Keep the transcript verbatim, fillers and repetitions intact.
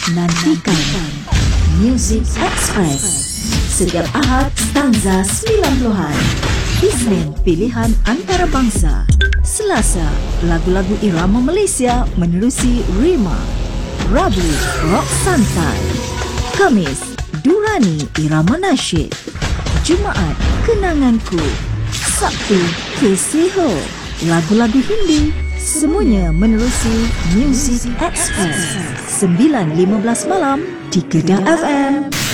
Nantikan Music Express setiap Ahad stanza sembilan puluhan, Isnin pilihan antarabangsa, Selasa lagu-lagu irama Malaysia menerusi Rima, Rabu rock santai, Khamis Durani irama nasyid, Jumaat Kenanganku, Sabtu Kesiho lagu-lagu Hindi. Semuanya menerusi Music Express sembilan lima belas malam di Kedah F M.